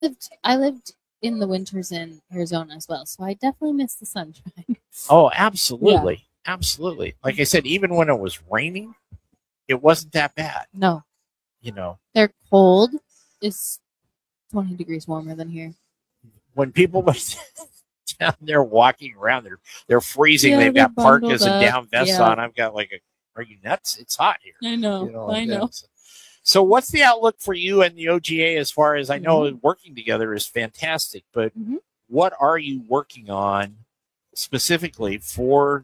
I lived in the winters in Arizona as well, so I definitely miss the sunshine. Oh, absolutely. Yeah. Absolutely. Like I said, even when it was raining, it wasn't that bad. No. You know. Their cold is 20 degrees warmer than here. When people went down there walking around, they're freezing. They've got parkas and down vests on. I've got are you nuts? It's hot here. I know. I know. So what's the outlook for you and the OGA as far as I know working together is fantastic, but what are you working on specifically for,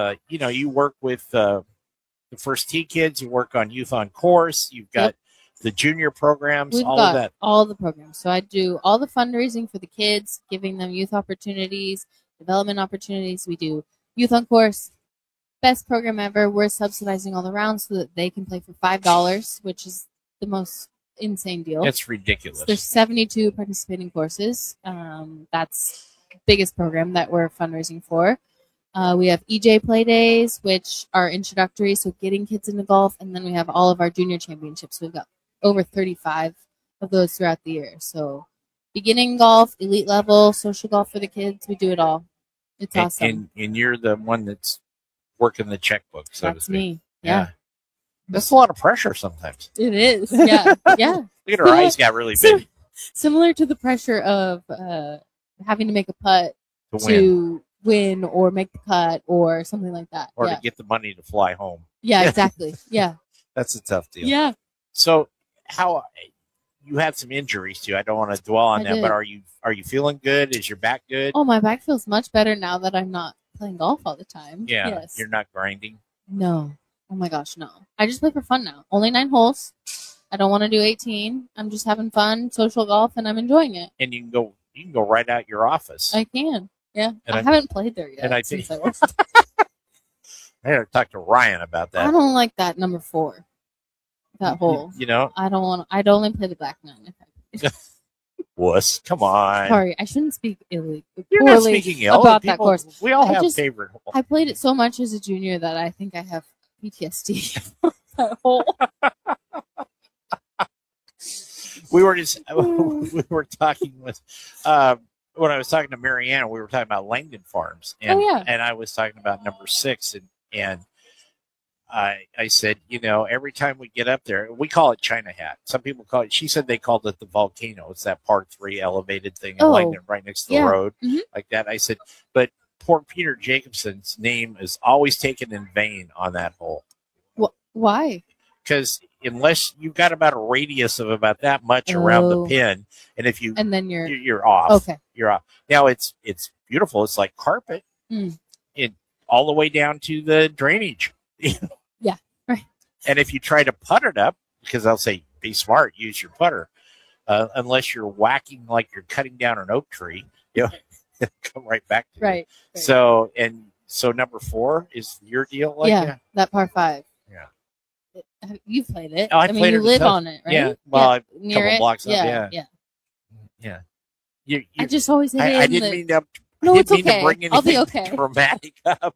you work with the First Tee kids, you work on Youth on Course, you've got the junior programs, We've all got of that. All the programs. So I do all the fundraising for the kids, giving them youth opportunities, development opportunities. We do Youth on Course. Best program ever. We're subsidizing all the rounds so that they can play for $5, which is the most insane deal. It's ridiculous. So there's 72 participating courses. That's the biggest program that we're fundraising for. We have EJ Play Days, which are introductory, so getting kids into golf, and then we have all of our junior championships. We've got over 35 of those throughout the year. So beginning golf, elite level, social golf for the kids, we do it all. It's awesome. And you're the one that's working the checkbook, so that's me. Yeah. That's a lot of pressure sometimes. It is. Yeah. Yeah. Look at her eyes got really big. Similar to the pressure of having to make a putt to win or make the cut or something like that. Or to get the money to fly home. Yeah, exactly. Yeah. That's a tough deal. Yeah. So how you had some injuries too. I don't want to dwell on that, but are you feeling good? Is your back good? Oh, my back feels much better now that I'm not playing golf all the time. Yeah. Yes. You're not grinding? No. Oh my gosh, no. I just play for fun now. Only 9 holes. I don't want to do 18. I'm just having fun, social golf, and I'm enjoying it. And you can go right out your office. I can. Yeah. And I haven't played there yet. And I think I had to talk to Ryan about that. I don't like that number 4. That hole. You know? I'd only play the back 9 if I could. Wuss, come on. Sorry, I shouldn't speak You're not speaking ill about that course. We all have favorite holes. I played it so much as a junior that I think I have PTSD from that hole. We were talking with when I was talking to Mariana, we were talking about Langdon Farms, and and I was talking about number 6, and I said, every time we get up there, we call it China Hat. Some people call it. She said they called it the volcano. It's that Part 3 elevated thing in Langdon, right next to the road, like that. I said, but poor Peter Jacobson's name is always taken in vain on that hole. Why? Because unless you've got about a radius of about that much around the pin, and if you and then you're off. Okay, you're off. Now it's beautiful. It's like carpet, it all the way down to the drainage. Yeah, right. And if you try to putt it up, because I'll say be smart, use your putter. Unless you're whacking like you're cutting down an oak tree, come right back to right. You. So number 4 is your deal. Like that par 5. Yeah. You've played it. Oh, I mean, you live on it, right? Yeah. Well, near a couple blocks up. Yeah. I just always hit it. I didn't mean to. No, it's okay. To bring I'll be okay. Dramatic up.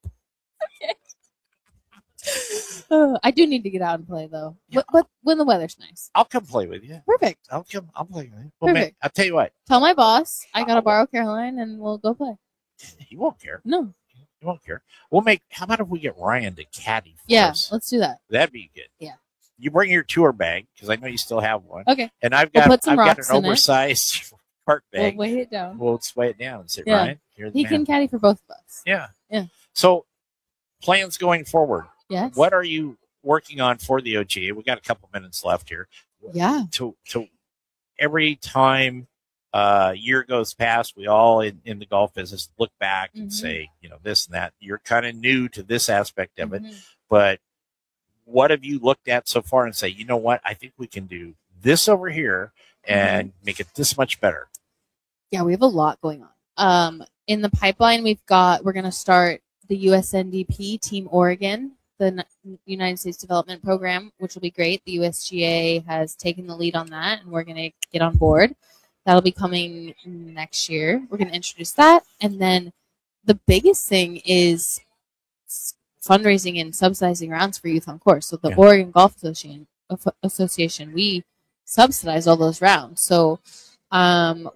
I do need to get out and play though. Yeah. But when the weather's nice, I'll come play with you. Perfect. I'll play with you. Well, Perfect. Man, I'll tell you what. Tell my boss I gotta borrow Caroline and we'll go play. He won't care. No. He won't care. How about if we get Ryan to caddy for us? Let's do that. That'd be good. Yeah. You bring your tour bag because I know you still have one. Okay. And I've got an oversized cart bag. We'll weigh it down. We'll weigh it down and say, Ryan, you're the man. He can caddy for both of us. Yeah. Yeah. So plans going forward. Yes. What are you working on for the OGA? We got a couple minutes left here. Yeah. To every time year goes past, we all in the golf business look back and say, this and that. You're kind of new to this aspect of it, but what have you looked at so far and say, you know what, I think we can do this over here and make it this much better? Yeah, we have a lot going on. In the pipeline, we're going to start the USNDP Team Oregon, the United States Development Program, which will be great. The USGA has taken the lead on that, and we're going to get on board. That'll be coming next year. We're going to introduce that. And then the biggest thing is fundraising and subsidizing rounds for Youth on Course. So the Oregon Golf Association, we subsidize all those rounds. So Um,